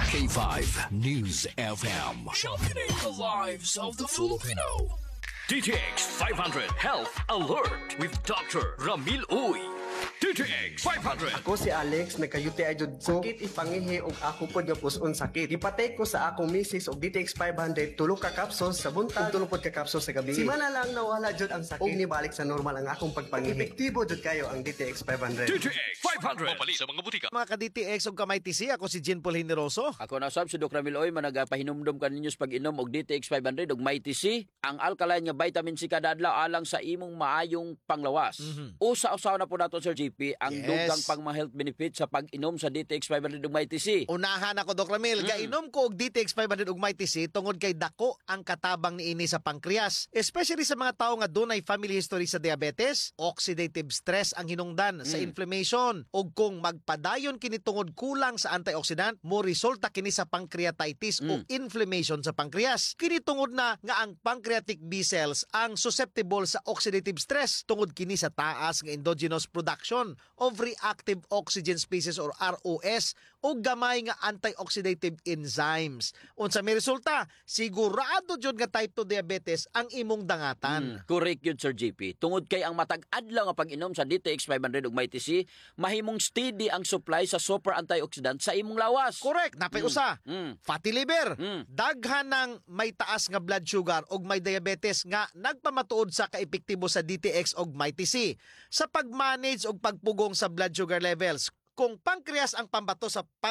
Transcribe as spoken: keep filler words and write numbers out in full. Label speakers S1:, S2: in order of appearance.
S1: K five News F M. Championing the lives of the Filipino.
S2: D T X five hundred Health Alert with Doctor Ramil Uy. D T X five hundred.
S3: Ako si Alex, nagka-U T I jud ko. Sakit ipangihi og ako pod nga puson sakit. Ipatay ko sa akong misis og D T X five hundred tulo ka capsules sa buntag, tulo pod ka capsules sa gabi. Simana lang nawala jud ang sakit. Og nibalik sa normal ang akong pagpangihi. Epektibo jud kayo ang D T X five hundred.
S2: D T X five hundred. Mapali sa mga butika.
S4: Mga ka-D T X ug kamay T C, ako si Jean Paul Generoso.
S5: Ako na sab si Doc Ramil Oy, managapahinumdum ka ninyo sa pag-inom og D T X five hundred ug Mighty C, ang alkaline nga vitamin C kada adlaw alang sa imong maayong panglawas.
S4: Mhm.
S5: Usa-usaw na po nato Sir G P ang
S4: Yes.
S5: dugang pang mga health benefits sa pag-inom sa D T X five hundred ug Mighty C.
S4: Unahan ako, Doc Ramil.
S5: Mm.
S4: Gainom ko og D T X five hundred ug Mighty C tungod kay dako ang katabang niini sa pankreas. Especially sa mga tao nga dunay family history sa diabetes, oxidative stress ang hinungdan sa
S5: Mm.
S4: inflammation. Ug kung magpadayon kini tungod kulang sa antioxidant, mo resulta kini sa pancreatitis o
S5: Mm.
S4: inflammation sa pankreas. Kini tungod na nga ang pancreatic B cells ang susceptible sa oxidative stress tungod kini sa taas nga endogenous production of reactive oxygen species or R O S o gamay nga antioxidative enzymes. Unsa may resulta, sigurado jud nga type two diabetes ang imong dangatan.
S5: Mm, correct yun Sir G P. Tungod kay ang matag-adlaw nga pag-inom sa D T X five hundred ug Mighty C, mahimong steady ang supply sa super antioxidant sa imong lawas.
S4: Correct, napay usa.
S5: Mm.
S4: Fatty liver,
S5: Mm.
S4: daghan ng may taas nga blood sugar ug may diabetes nga nagpamatuod sa kaepektibo sa D T X ug Mighty C sa pag-manage ug pagpugong sa blood sugar levels. Kung pancreas ang pambato sa